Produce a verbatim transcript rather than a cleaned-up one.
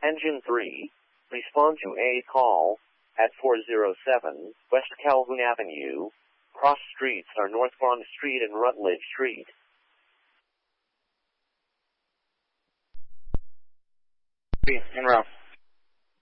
Engine three, respond to a call at four zero seven West Calhoun Avenue. Cross streets are North Bond Street and Rutledge Street. En route.